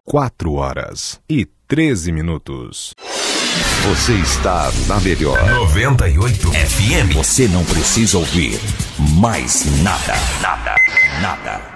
4h13. Você está na melhor 98 FM. Você não precisa ouvir mais nada.